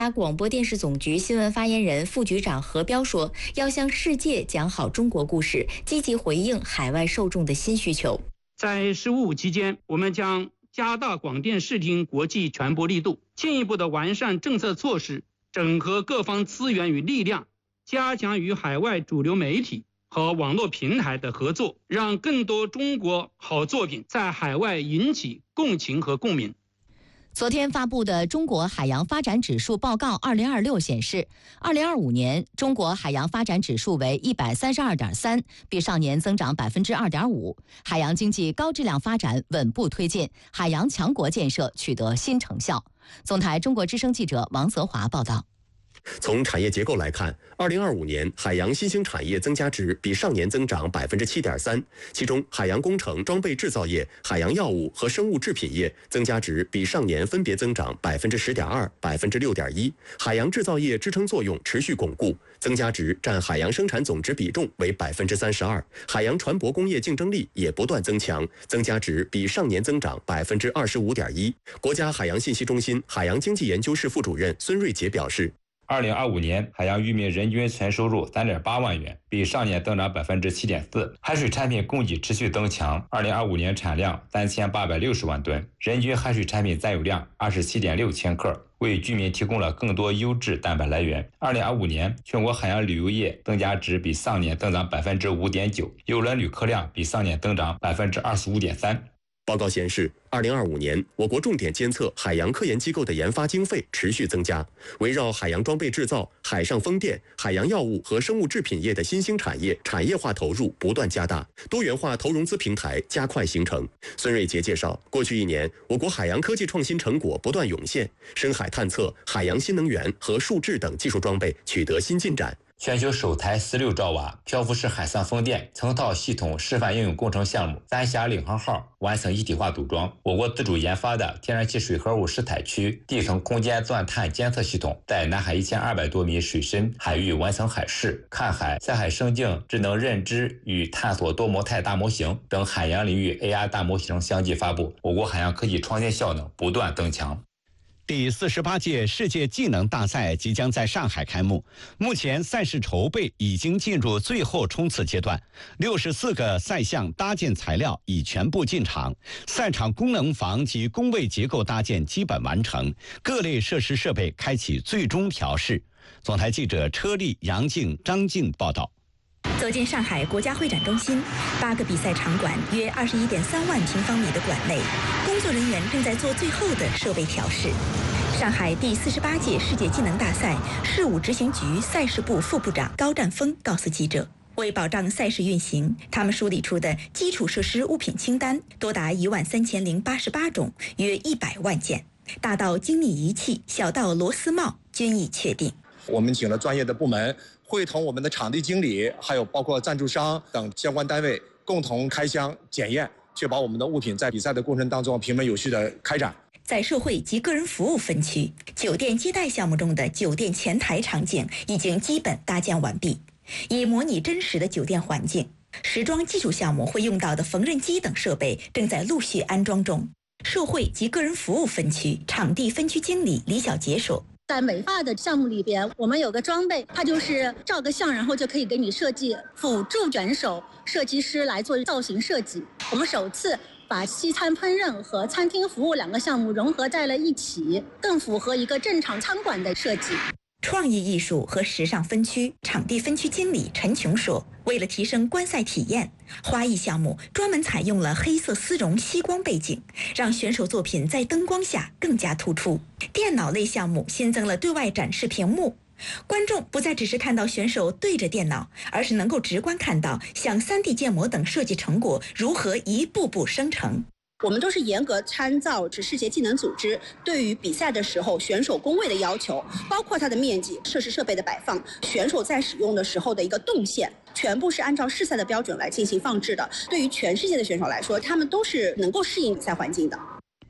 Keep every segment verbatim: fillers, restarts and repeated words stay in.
广播电视总局新闻发言人、副局长何彪说，要向世界讲好中国故事，积极回应海外受众的新需求。 在十五期间，我们将加大广电视听国际传播力度，进一步的完善政策措施，整合各方资源与力量，加强与海外主流媒体和网络平台的合作，让更多中国好作品在海外引起共情和共鸣。 昨天发布的中国海洋发展指数报告二零二六显示，二零二五年中国海洋发展指数为一百三十二点三，比上年增长百分之二点五。海洋经济高质量发展稳步推进，海洋强国建设取得新成效。总台中国之声记者王泽华报道。 从产业结构来看，二零二五年海洋新兴产业增加值比上年增长百分之七点三，其中海洋工程、装备制造业、海洋药物和生物制品业增加值比上年分别增长百分之十点二、百分之六点一。海洋制造业支撑作用持续巩固，增加值占海洋生产总值比重为百分之三十二。海洋船舶工业竞争力也不断增强，增加值比上年增长百分之二十五点一。国家海洋信息中心海洋经济研究室副主任孙瑞杰表示。 二零二五年海洋渔民人均纯收入三点八万元，比上年增长百分之七点四。海水产品供给持续增强，二零二五年产量三千八百六十万吨，人均海水产品占有量二十七点六千克，为居民提供了更多优质蛋白来源。二零二五年全国海洋旅游业增加值比上年增长百分之五点九，邮轮旅客量比上年增长百分之二十五点三。 报告显示，二零二五年，我国重点监测海洋科研机构的研发经费持续增加，围绕海洋装备制造、海上风电、海洋药物和生物制品业的新兴产业产业化投入不断加大，多元化投融资平台加快形成。孙瑞杰介绍，过去一年，我国海洋科技创新成果不断涌现，深海探测、海洋新能源和数智等技术装备取得新进展。 全球首台十六兆瓦漂浮式海上风电成套系统示范应用工程项目三峡领航号完成一体化组装。我国自主研发的天然气水合物试采区地层空间钻探监测系统在南海一千二百多米水深海域完成海试、看海、在海生境智能认知与探索多模态大模型等海洋领域 A I 大模型相继发布，我国海洋科技创新效能不断增强。 第四十八届世界技能大赛即将在上海开幕，目前赛事筹备已经进入最后冲刺阶段，六十四个赛项搭建材料已全部进场，赛场功能房及工位结构搭建基本完成，各类设施设备开启最终调试。总台记者车丽、杨静、张静报道。 走进上海国家会展中心，八个比赛场馆约二十一点三万平方米的馆内，工作人员正在做最后的设备调试。上海第四十八届世界技能大赛事务执行局赛事部副部长高占峰告诉记者，为保障赛事运行，他们梳理出的基础设施物品清单多达一万三千零八十八种，约一百万件，大到精密仪器，小到螺丝帽，均已确定。 我们请了专业的部门，会同我们的场地经理，还有包括赞助商等相关单位共同开箱检验，确保我们的物品在比赛的过程当中平稳有序的开展。 在社会及个人服务分区，酒店接待项目中的酒店前台场景已经基本搭建完毕，以模拟真实的酒店环境。时装技术项目会用到的缝纫机等设备正在陆续安装中。社会及个人服务分区场地分区经理李小杰说， 在美发的项目里边，我们有个装备，它就是照个相，然后就可以给你设计辅助卷手设计师来做造型设计。我们首次把西餐烹饪和餐厅服务两个项目融合在了一起，更符合一个正常餐馆的设计。 创意艺术和时尚分区场地分区经理陈琼说，为了提升观赛体验，花艺项目专门采用了黑色丝绒吸光背景，让选手作品在灯光下更加突出。电脑类项目新增了对外展示屏幕，观众不再只是看到选手对着电脑，而是能够直观看到像 三 D 建模等设计成果如何一步步生成。 我们都是严格参照世界技能组织对于比赛的时候选手工位的要求，包括它的面积、设施设备的摆放、选手在使用的时候的一个动线，全部是按照世赛的标准来进行放置的。对于全世界的选手来说，他们都是能够适应比赛环境的。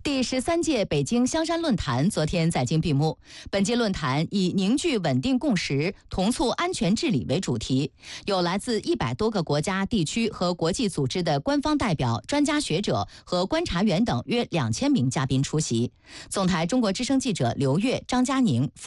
第十三届北京香山论坛昨天在京闭幕。本届论坛以凝聚稳定共识、同促安全治理为主题，有来自一百多个国家、地区和国际组织的官方代表、专家学者和观察员等约两千名嘉宾出席。总台中国之声记者刘越、张佳宁。